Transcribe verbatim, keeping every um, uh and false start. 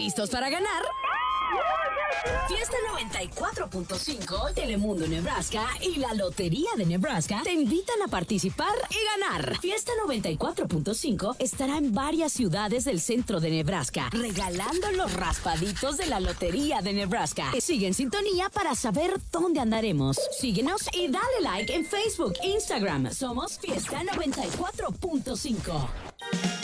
¿Listos para ganar? Fiesta noventa y cuatro punto cinco, Telemundo Nebraska y la Lotería de Nebraska te invitan a participar y ganar. Fiesta noventa y cuatro punto cinco estará en varias ciudades del centro de Nebraska, regalando los raspaditos de la Lotería de Nebraska. Sigue en sintonía para saber dónde andaremos. Síguenos y dale like en Facebook, Instagram. Somos Fiesta noventa y cuatro punto cinco.